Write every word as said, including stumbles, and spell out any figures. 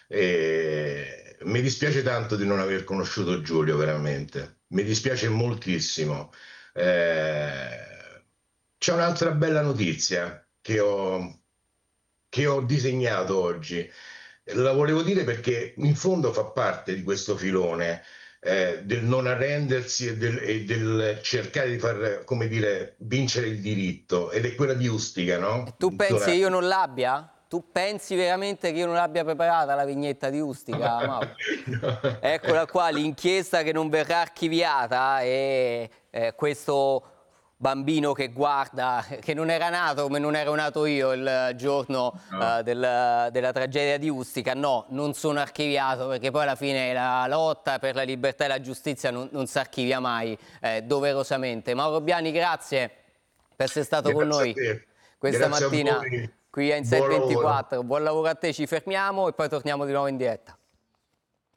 E mi dispiace tanto di non aver conosciuto Giulio, veramente. Mi dispiace moltissimo. Eh, C'è un'altra bella notizia che ho, che ho disegnato oggi. La volevo dire perché in fondo fa parte di questo filone eh, del non arrendersi e del, e del cercare di far, come dire, vincere il diritto, ed è quella di Ustica, E no? tu pensi che Dona- io non l'abbia? Tu pensi veramente che io non l'abbia preparata la vignetta di Ustica, Mauro? Eccola qua, l'inchiesta che non verrà archiviata e eh, questo bambino che guarda, che non era nato come non ero nato io il giorno No. eh, del- della tragedia di Ustica, no, non sono archiviato perché poi alla fine la lotta per la libertà e la giustizia non, non si archivia mai, eh, doverosamente. Mauro Biani, grazie per essere stato con Grazie a noi te, questa grazie a mattina voi, qui a buon Inside lavoro. ventiquattro. Buon lavoro a te, ci fermiamo e poi torniamo di nuovo in diretta.